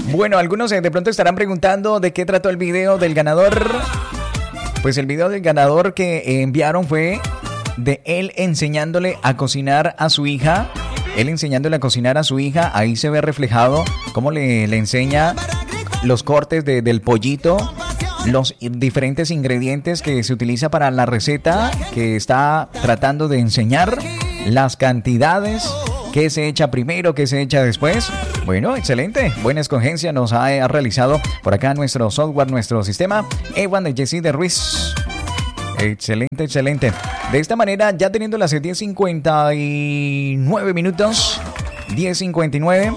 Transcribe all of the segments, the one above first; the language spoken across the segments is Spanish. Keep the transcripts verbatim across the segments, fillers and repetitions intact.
Bueno, algunos eh, de pronto estarán preguntando de qué trató el video del ganador. Pues el video del ganador que eh, enviaron fue de él enseñándole a cocinar a su hija. Él enseñándole a cocinar a su hija. Ahí se ve reflejado cómo le, le enseña los cortes de, del pollito, los diferentes ingredientes que se utiliza para la receta que está tratando de enseñar, las cantidades, qué se echa primero, qué se echa después. Bueno, excelente, buena escogencia nos ha, ha realizado por acá nuestro software, nuestro sistema. Ewan de Jessy de Ruiz. Excelente, excelente. De esta manera, ya teniendo las diez cincuenta y nueve minutos, diez cincuenta y nueve,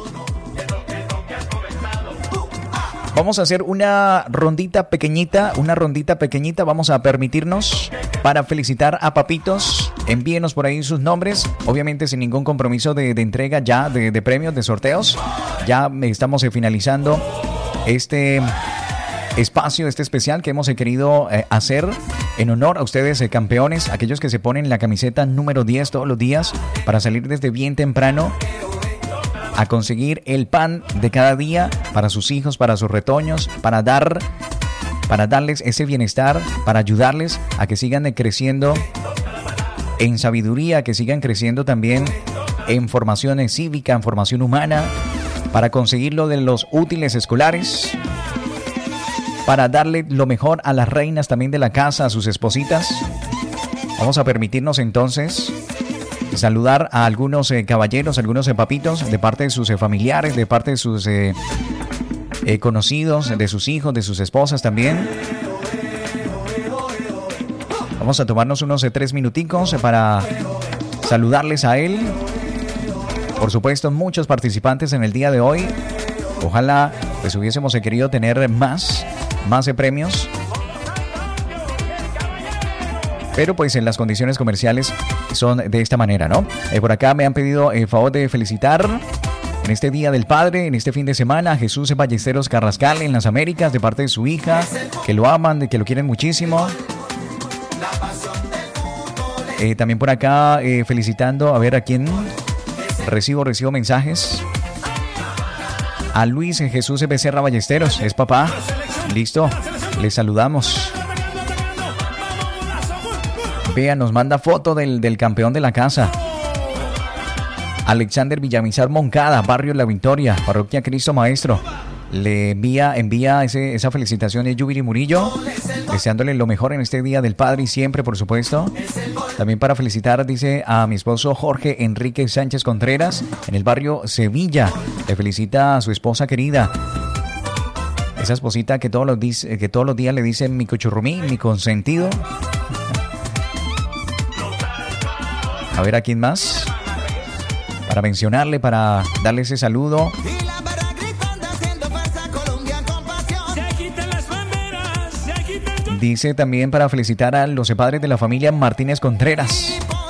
vamos a hacer una rondita pequeñita, una rondita pequeñita. Vamos a permitirnos para felicitar a papitos. Envíenos por ahí sus nombres, obviamente sin ningún compromiso de, de entrega ya de, de premios, de sorteos. Ya estamos eh, finalizando este espacio, este especial que hemos eh, querido eh, hacer en honor a ustedes, eh, campeones, aquellos que se ponen la camiseta número diez todos los días para salir desde bien temprano a conseguir el pan de cada día para sus hijos, para sus retoños, para dar, para darles ese bienestar, para ayudarles a que sigan creciendo en sabiduría, que sigan creciendo también en formación cívica, en formación humana, para conseguir lo de los útiles escolares, para darle lo mejor a las reinas también de la casa, a sus espositas. Vamos a permitirnos entonces saludar a algunos eh, caballeros, algunos eh, papitos, de parte de sus eh, familiares, de parte de sus eh, eh, conocidos, de sus hijos, de sus esposas también. Vamos a tomarnos unos eh, tres minuticos eh, para saludarles a él. Por supuesto, muchos participantes en el día de hoy. Ojalá pues hubiésemos eh, querido tener más, más eh, premios. Pero pues en las condiciones comerciales son de esta manera, ¿no? Eh, por acá me han pedido el favor de felicitar en este Día del Padre, en este fin de semana, a Jesús Ballesteros Carrascal en las Américas, de parte de su hija, que lo aman, de que lo quieren muchísimo. Eh, también por acá eh, felicitando, a ver a quién recibo, recibo mensajes. A Luis Jesús Becerra Ballesteros, es papá. Listo, les saludamos. Vea, nos manda foto del, del campeón de la casa. Alexander Villamizar Moncada, Barrio La Victoria, Parroquia Cristo Maestro. Le envía, envía ese, esa felicitación de Yubiri Murillo, deseándole lo mejor en este Día del Padre y siempre, por supuesto. También para felicitar, dice, a mi esposo Jorge Enrique Sánchez Contreras, en el barrio Sevilla. Le felicita a su esposa querida. Esa esposita que todos los, dice, que todos los días le dice mi cuchurrumí, mi consentido. A ver a quién más, para mencionarle, para darle ese saludo. Dice también para felicitar a los padres de la familia Martínez Contreras.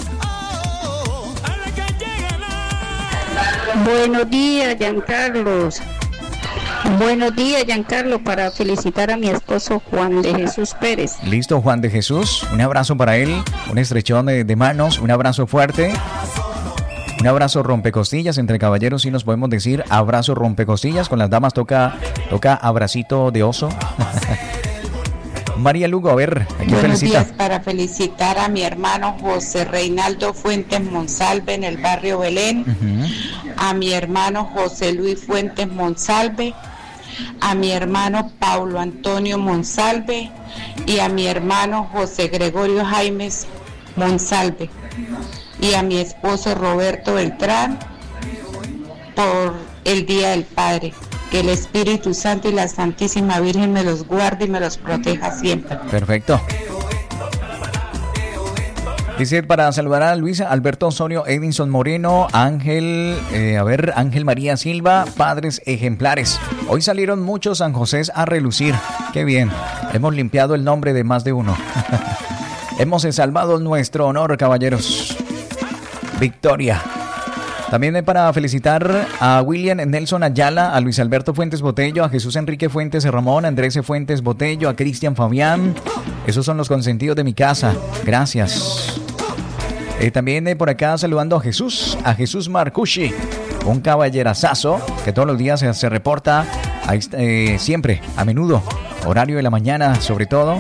Buenos días, Giancarlos. Buenos días, Giancarlo, para felicitar a mi esposo Juan de Jesús Pérez. Listo, Juan de Jesús, un abrazo para él, un estrechón de, de manos, un abrazo fuerte, un abrazo rompecostillas, entre caballeros sí nos podemos decir abrazo rompecostillas, con las damas toca, toca abracito de oso. María Lugo, a ver, aquí Buenos felicita. días, para felicitar a mi hermano José Reinaldo Fuentes Monsalve en el barrio Belén, uh-huh. A mi hermano José Luis Fuentes Monsalve, a mi hermano Paulo Antonio Monsalve y a mi hermano José Gregorio Jaimes Monsalve y a mi esposo Roberto Beltrán por el Día del Padre. Que el Espíritu Santo y la Santísima Virgen me los guarde y me los proteja siempre. Perfecto. Dice para saludar a Luisa Alberto Osorio, Edinson Moreno, Ángel, eh, a ver, Ángel María Silva, padres ejemplares. Hoy salieron muchos San Josés a relucir. Qué bien. Hemos limpiado el nombre de más de uno. Hemos salvado nuestro honor, caballeros. Victoria. También para felicitar a William Nelson Ayala, a Luis Alberto Fuentes Botello, a Jesús Enrique Fuentes Ramón, a Andrés Fuentes Botello, a Cristian Fabián. Esos son los consentidos de mi casa. Gracias. Eh, también eh, por acá saludando a Jesús, a Jesús Marcucci, un caballerazazo que todos los días se, se reporta Ahí está, eh, siempre, a menudo, horario de la mañana sobre todo.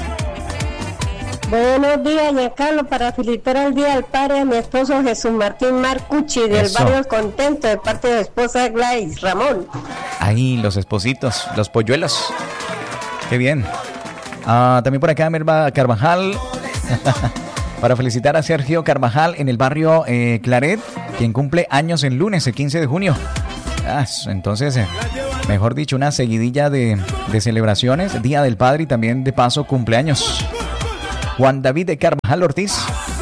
Buenos días, Giancarlo, para felicitar el Día del Padre a mi esposo Jesús Martín Marcucci del Eso. barrio El Contento, de parte de su esposa Gladys Ramón. Ahí, los espositos, los polluelos. Qué bien. Ah, también por acá, Merva Carvajal. Para felicitar a Sergio Carvajal en el barrio eh, Claret, quien cumple años el lunes, el quince de junio. Ah, entonces, eh, mejor dicho, una seguidilla de, de celebraciones. Día del Padre y también de paso cumpleaños. Juan David de Carvajal Ortiz.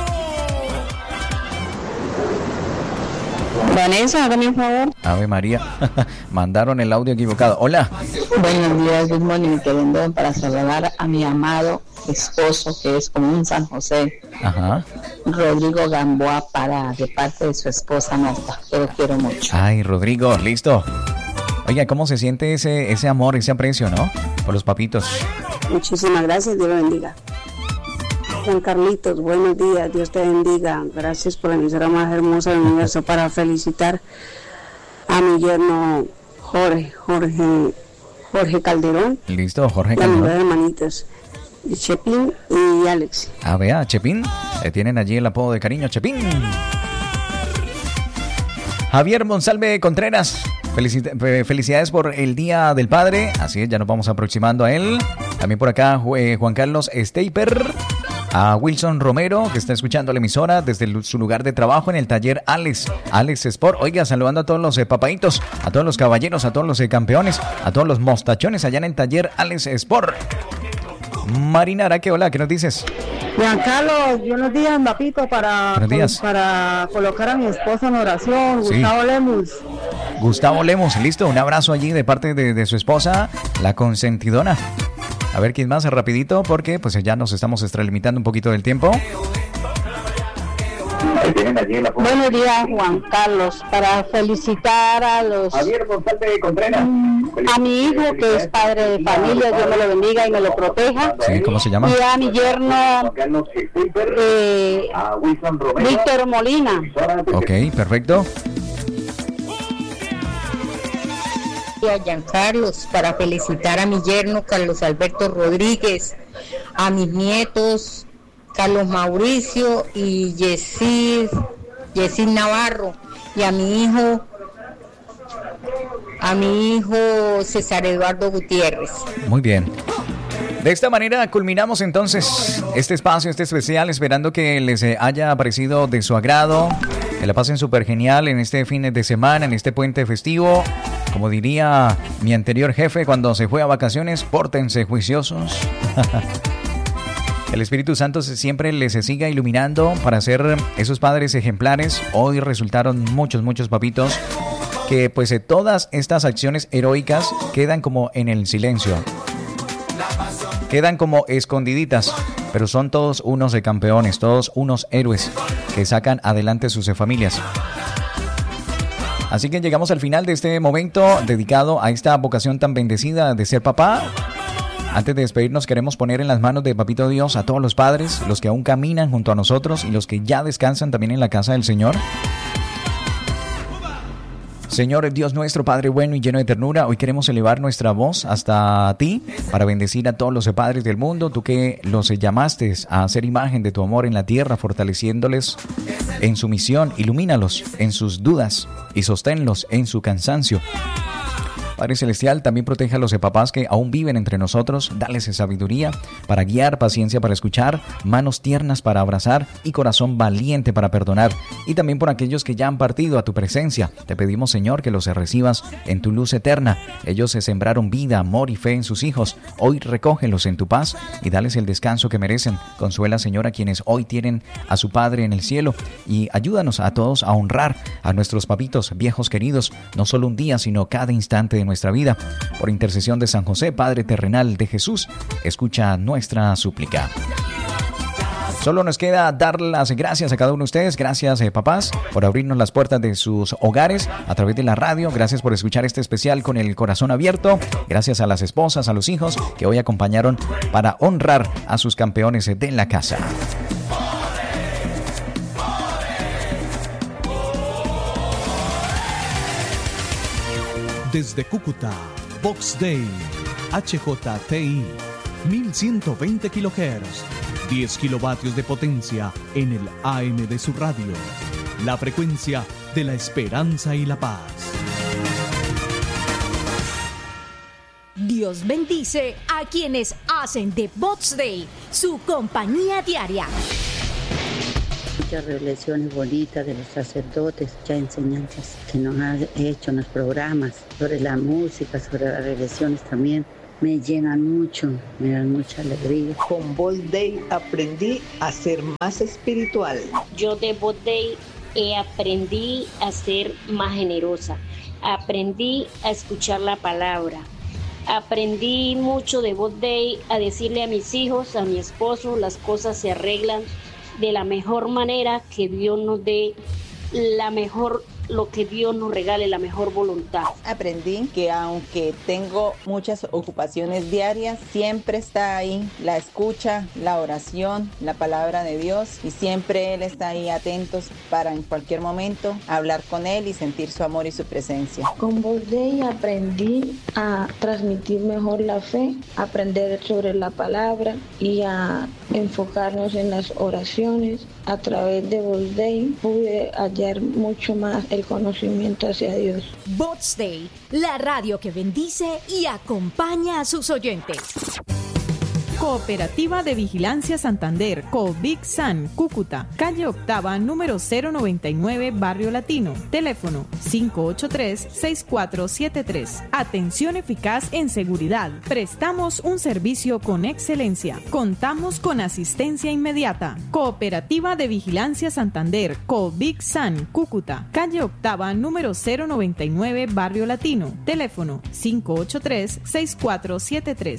Vanessa, hágame un favor. Ave María. Mandaron el audio equivocado. Hola. Buenos días, good morning, que vengo para saludar a mi amado esposo, que es como un San José, Ajá. Rodrigo Gamboa, para de parte de su esposa Marta, que lo quiero mucho. Ay, Rodrigo, listo. Oiga, ¿cómo se siente ese, ese amor, ese aprecio, no? Por los papitos. Muchísimas gracias, Dios lo bendiga. Juan Carlitos, buenos días, Dios te bendiga. Gracias por la emisora más hermosa del universo para felicitar a mi yerno Jorge, Jorge, Jorge Calderón. Listo, Jorge Y a mis dos Calderón. hermanitos, Chepín y Alex. Ah, vea, Chepín. Le tienen allí el apodo de cariño, Chepín. Javier Monsalve Contreras. Felicita- fe- felicidades por el Día del Padre. Así es, ya nos vamos aproximando a él. También por acá, Ju- eh, Juan Carlos Steiper. A Wilson Romero, que está escuchando la emisora desde el- su lugar de trabajo en el taller Alex, Alex Sport. Oiga, saludando a todos los eh, papaitos, a todos los caballeros, a todos los eh, campeones, a todos los mostachones allá en el taller Alex Sport. Marina Araque, hola, ¿qué nos dices? Giancarlo, buenos días, papito, para, Buenos días. para colocar a mi esposa en oración, Sí. Gustavo Lemus. Gustavo Lemos, listo, un abrazo allí de parte de, de su esposa, la consentidona. A ver quién más, rapidito, porque pues ya nos estamos extralimitando un poquito del tiempo. Buenos días, Juan Carlos, para felicitar a los Javier Monsalve Contreras. a mi hijo que es padre de familia, Dios me lo bendiga y me lo proteja. Sí, ¿cómo se llama? Y a mi yerno Carlos Steiper, eh, a Wilson Romero. Víctor Molina. Ok, perfecto. Y a Giancarlos, para felicitar a mi yerno Carlos Alberto Rodríguez, a mis nietos Carlos Mauricio y Yesid, Yesid Navarro, y a mi hijo, a mi hijo César Eduardo Gutiérrez. Muy bien. De esta manera culminamos entonces este espacio, este especial, esperando que les eh, haya parecido de su agrado, que la pasen súper genial en este fin de semana, en este puente festivo. Como diría mi anterior jefe cuando se fue a vacaciones, pórtense juiciosos. El Espíritu Santo siempre les siga iluminando para ser esos padres ejemplares. Hoy resultaron muchos, muchos papitos que pues eh, todas estas acciones heroicas quedan como en el silencio. Quedan como escondiditas, pero son todos unos de campeones, todos unos héroes que sacan adelante sus familias. Así que llegamos al final de este momento dedicado a esta vocación tan bendecida de ser papá. Antes de despedirnos, queremos poner en las manos de Papito Dios a todos los padres, los que aún caminan junto a nosotros y los que ya descansan también en la casa del Señor. Señor Dios nuestro, Padre bueno y lleno de ternura, hoy queremos elevar nuestra voz hasta ti para bendecir a todos los padres del mundo, tú que los llamaste a hacer imagen de tu amor en la tierra, fortaleciéndoles en su misión, ilumínalos en sus dudas y sosténlos en su cansancio. Padre Celestial, también protege a los papás que aún viven entre nosotros, dales sabiduría para guiar, paciencia para escuchar, manos tiernas para abrazar y corazón valiente para perdonar. Y también por aquellos que ya han partido a tu presencia, te pedimos, Señor, que los recibas en tu luz eterna. Ellos se sembraron vida, amor y fe en sus hijos. Hoy recógelos en tu paz y dales el descanso que merecen. Consuela, Señor, a quienes hoy tienen a su Padre en el cielo y ayúdanos a todos a honrar a nuestros papitos viejos queridos, no solo un día, sino cada instante de nuestra vida. Por intercesión de San José, Padre terrenal de Jesús, escucha nuestra súplica. Solo nos queda dar las gracias a cada uno de ustedes. Gracias, eh, papás, por abrirnos las puertas de sus hogares a través de la radio. Gracias por escuchar este especial con el corazón abierto. Gracias a las esposas, a los hijos que hoy acompañaron para honrar a sus campeones de la casa. Desde Cúcuta, Vox Day, H J T I, mil ciento veinte kilohertz, diez kilovatios de potencia en el A M de su radio. La frecuencia de la esperanza y la paz. Dios bendice a quienes hacen de Vox Day su compañía diaria. Muchas revelaciones bonitas de los sacerdotes, muchas enseñanzas que nos han hecho en los programas, sobre la música, sobre las revelaciones también. Me llenan mucho, me dan mucha alegría. Con Vox Day aprendí a ser más espiritual. Yo de Vox Day eh, aprendí a ser más generosa, aprendí a escuchar la palabra. Aprendí mucho de Vox Day, a decirle a mis hijos, a mi esposo, las cosas se arreglan de la mejor manera, que Dios nos dé la mejor, lo que Dios nos regale, la mejor voluntad. Aprendí que aunque tengo muchas ocupaciones diarias, siempre está ahí la escucha, la oración, la palabra de Dios, y siempre Él está ahí atentos para en cualquier momento hablar con Él y sentir su amor y su presencia. Con Vox Day aprendí a transmitir mejor la fe, aprender sobre la palabra y a enfocarnos en las oraciones. A través de Vox Day pude hallar mucho más el conocimiento hacia Dios. Vox Day, la radio que bendice y acompaña a sus oyentes. Cooperativa de Vigilancia Santander, COVIC-SAN, Cúcuta, calle Octava, número cero noventa y nueve, Barrio Latino. Teléfono cinco ocho tres, seis cuatro siete tres. Atención eficaz en seguridad. Prestamos un servicio con excelencia. Contamos con asistencia inmediata. Cooperativa de Vigilancia Santander, COVIC-SAN, Cúcuta, calle Octava, número cero noventa y nueve, Barrio Latino. Teléfono cinco ocho tres, seis cuatro siete tres.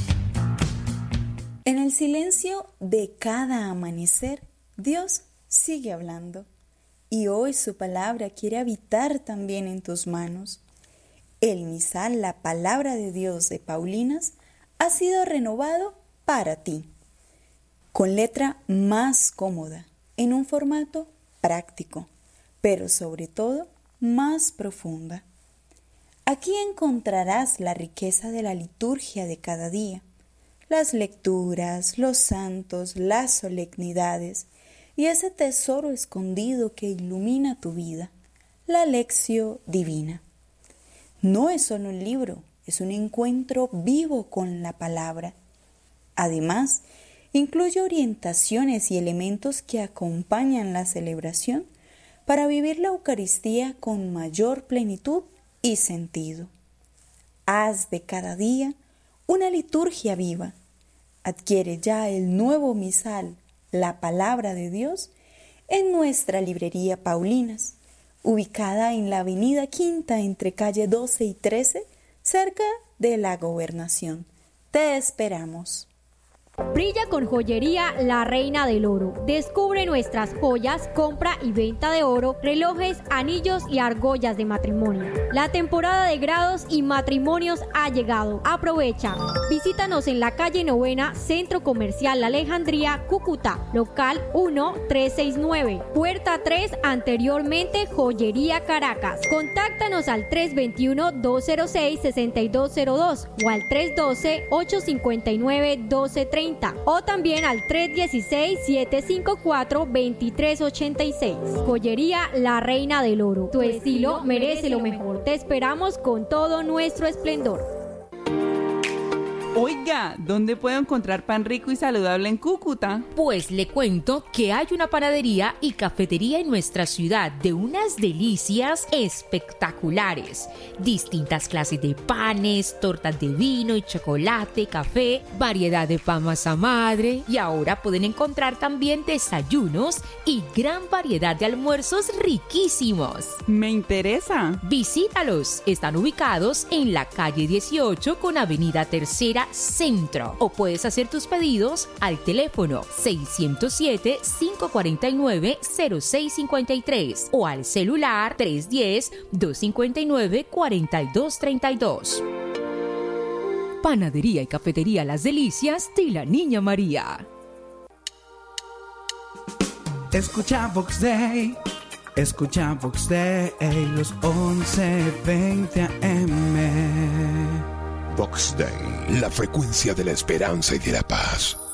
En el silencio de cada amanecer, Dios sigue hablando. Y hoy su palabra quiere habitar también en tus manos. El misal, la palabra de Dios de Paulinas, ha sido renovado para ti. Con letra más cómoda, en un formato práctico, pero sobre todo más profunda. Aquí encontrarás la riqueza de la liturgia de cada día, las lecturas, los santos, las solemnidades y ese tesoro escondido que ilumina tu vida, la lección divina. No es solo un libro, es un encuentro vivo con la palabra. Además, incluye orientaciones y elementos que acompañan la celebración para vivir la Eucaristía con mayor plenitud y sentido. Haz de cada día una liturgia viva. Adquiere ya el nuevo misal, la palabra de Dios, en nuestra librería Paulinas, ubicada en la avenida Quinta entre calle doce y trece, cerca de la Gobernación. Te esperamos. Brilla con joyería La Reina del Oro. Descubre nuestras joyas, compra y venta de oro, relojes, anillos y argollas de matrimonio. La temporada de grados y matrimonios ha llegado. Aprovecha. Visítanos en la calle Novena, Centro Comercial La Alejandría, Cúcuta, local uno tres seis nueve, puerta tres, anteriormente Joyería Caracas. Contáctanos al tres dos uno, dos cero seis, seis dos cero dos o al tres uno dos, ocho cinco nueve, uno dos tres cero o también al tres uno seis, siete cinco cuatro, dos tres ocho seis. Joyería La Reina del Oro. Tu estilo merece lo mejor. Te esperamos con todo nuestro esplendor. Oiga, ¿dónde puedo encontrar pan rico y saludable en Cúcuta? Pues le cuento que hay una panadería y cafetería en nuestra ciudad de unas delicias espectaculares. Distintas clases de panes, tortas de vino y chocolate, café, variedad de pan masa madre. Y ahora pueden encontrar también desayunos y gran variedad de almuerzos riquísimos. Me interesa. Visítalos. Están ubicados en la calle dieciocho con avenida Tercera Centro, o puedes hacer tus pedidos al teléfono seiscientos siete, cinco cuatro nueve, cero seis cinco tres o al celular tres uno cero, dos cinco nueve, cuatro dos tres dos. Panadería y cafetería Las Delicias de la Niña María. Escucha Vox Day, escucha Vox Day, los once veinte a eme. Vox Day, la frecuencia de la esperanza y de la paz.